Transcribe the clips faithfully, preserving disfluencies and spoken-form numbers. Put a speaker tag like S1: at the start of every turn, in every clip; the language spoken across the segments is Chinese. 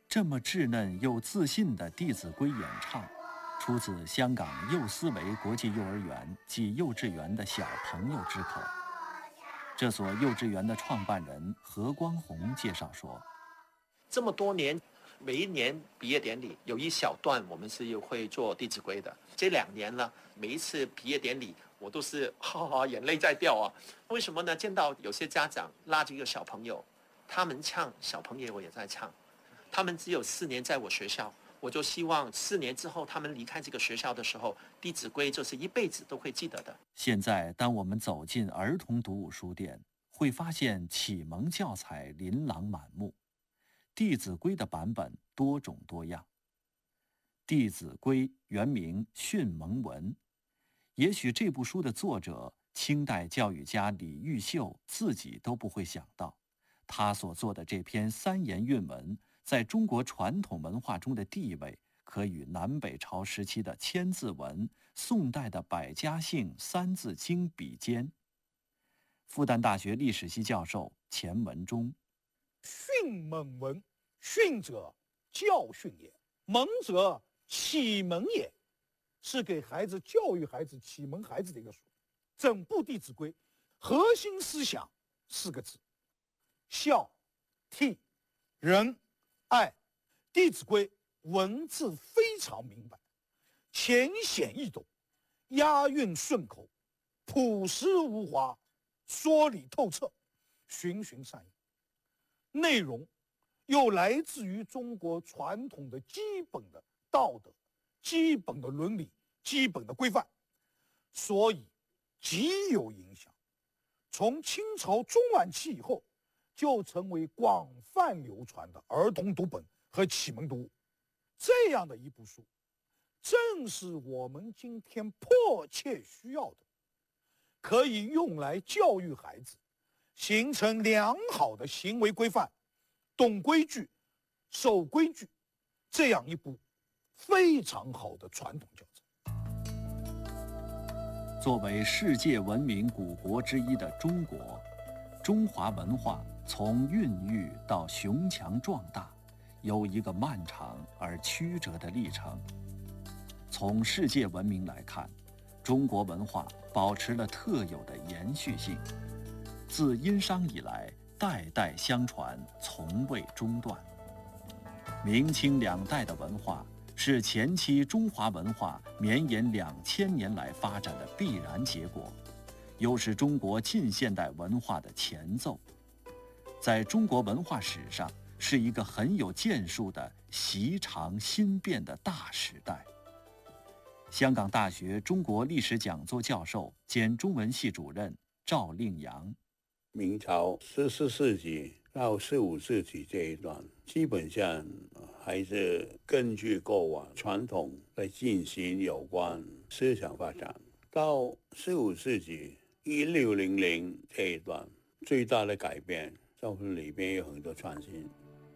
S1: 这么稚嫩又自信的《弟子规》演唱，出自香港幼思维国际幼儿园暨幼稚园的小朋友之口。这所幼稚园的创办人何光宏介绍说，
S2: 这么多年，每一年毕业典礼有一小段我们是会做《弟子规》的。这两年了，每一次毕业典礼我都是哈哈眼泪在掉啊。为什么呢？见到有些家长拉着一个小朋友，他们唱，小朋友也在唱。他们只有四年在我学校，我就希望四年之后他们离开这个学校的时候，《弟子规》就是一辈子都会记得的。
S1: 现在当我们走进儿童读物书店，会发现启蒙教材琳琅满目，《弟子规》的版本多种多样。《弟子规》原名《训蒙文》，也许这部书的作者清代教育家李毓秀自己都不会想到，他所做的这篇三言韵文在中国传统文化中的地位，可与南北朝时期的千字文、宋代的百家姓、三字经比肩。复旦大学历史系教授钱文忠：
S3: 训蒙文，训者教训也，蒙者启蒙也，是给孩子教育孩子、启蒙孩子的一个书。整部《弟子规》核心思想四个字：孝、悌、仁、爱。《弟子规》文字非常明白，浅显易懂，押韵顺口，朴实无华，说理透彻，循循善诱。内容又来自于中国传统的基本的道德、基本的伦理、基本的规范，所以极有影响。从清朝中晚期以后，就成为广泛流传的儿童读本和启蒙读物。这样的一部书，正是我们今天迫切需要的，可以用来教育孩子，形成良好的行为规范，懂规矩、守规矩，这样一部非常好的传统教材。
S1: 作为世界文明古国之一的中国，中华文化从孕育到雄强壮大，有一个漫长而曲折的历程。从世界文明来看，中国文化保持了特有的延续性，自殷商以来，代代相传，从未中断。明清两代的文化是前期中华文化绵延两千年来发展的必然结果，又是中国近现代文化的前奏，在中国文化史上是一个很有建树的习常新变的大时代。香港大学中国历史讲座教授兼中文系主任赵令阳：
S4: 明朝十四世纪到十五世纪这一段，基本上还是根据过往传统来进行有关思想发展。到十五世纪一六零零这一段，最大的改变就是里面有很多创新。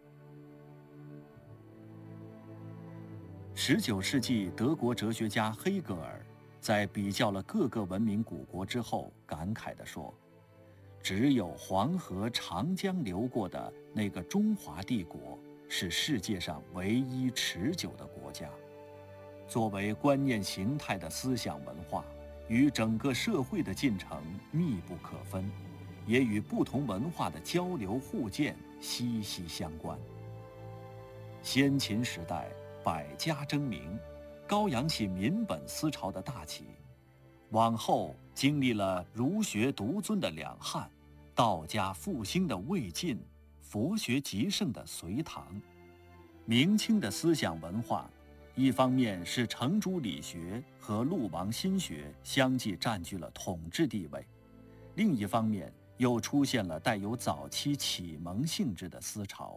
S1: 十九世纪德国哲学家黑格尔在比较了各个文明古国之后，感慨地说，只有黄河长江流过的那个中华帝国是世界上唯一持久的国家。作为观念形态的思想文化，与整个社会的进程密不可分，也与不同文化的交流互鉴息息相关。先秦时代百家争鸣，高扬起民本思潮的大旗，往后经历了儒学独尊的两汉，道家复兴的魏晋，佛学极盛的隋唐。明清的思想文化，一方面是程朱理学和陆王心学相继占据了统治地位，另一方面又出现了带有早期启蒙性质的思潮。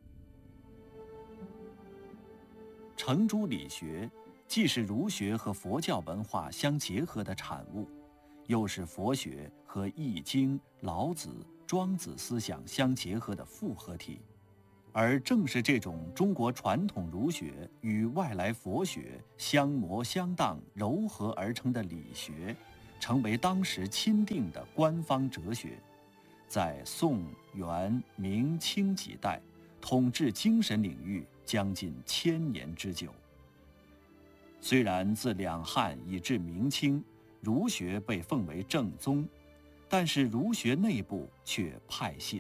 S1: 程朱理学既是儒学和佛教文化相结合的产物，又是佛学和易经、老子、庄子思想相结合的复合体。而正是这种中国传统儒学与外来佛学相磨相当糅合而成的理学，成为当时钦定的官方哲学，在宋、元、明清几代统治精神领域将近千年之久。虽然自两汉以至明清，儒学被奉为正宗，但是儒学内部却派系